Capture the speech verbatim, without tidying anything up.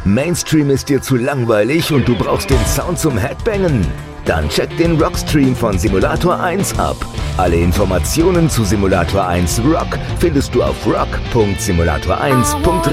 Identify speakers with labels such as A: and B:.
A: Mainstream ist dir zu langweilig und du brauchst den Sound zum Headbangen? Dann check den Rockstream von Simulator eins ab. Alle Informationen zu Simulator eins Rock findest du auf rock punkt simulator eins punkt